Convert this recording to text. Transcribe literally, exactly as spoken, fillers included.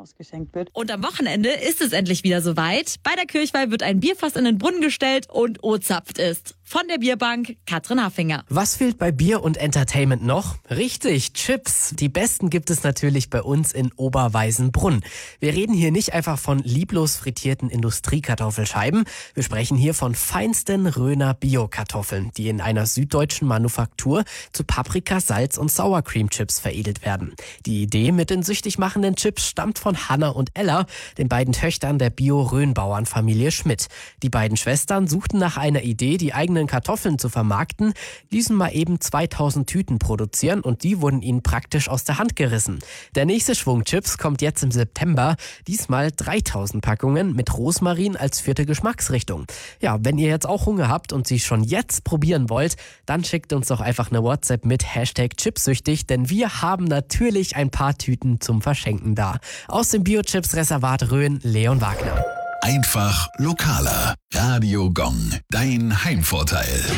ausgeschenkt wird. Und am Wochenende ist es endlich wieder soweit. Bei der Kirchweih wird ein Bierfass in den Brunnen gestellt und ozapft ist. Von der Bierbank Katrin Haffinger. Was fehlt bei Bier und Entertainment noch? Richtig, Chips. Die besten gibt es natürlich bei uns in Oberweisenbrunn. Wir reden hier nicht einfach von lieblos frittierten Industriekartoffelscheiben. Wir sprechen hier von feinsten Röner Bio-Kartoffeln, die in einer süddeutschen Manufaktur zu Paprika, Salz und Sour Cream Chips veredelt werden. Die Idee mit den süchtig machenden Chips stammt von Hanna und Ella, den beiden Töchtern der Bio-Röhnbauernfamilie Schmidt. Die beiden Schwestern suchten nach einer Idee, die eigenen Kartoffeln zu vermarkten, ließen mal eben zweitausend Tüten produzieren und die wurden ihnen praktisch aus der Hand gerissen. Der nächste Schwung Chips kommt jetzt im September, diesmal dreitausend Packungen mit Rosmarin als vierte Geschmacksrichtung. Ja, wenn ihr jetzt auch Hunger habt und sie schon jetzt probieren wollt, dann schickt uns doch einfach eine WhatsApp mit Hashtag Chipsüchtig, denn wir haben natürlich ein paar Tüten zum Verschenken da. Aus dem Bio-Chips-Reservat Rhön, Leon Wagner. Einfach lokaler. Radio Gong, dein Heimvorteil.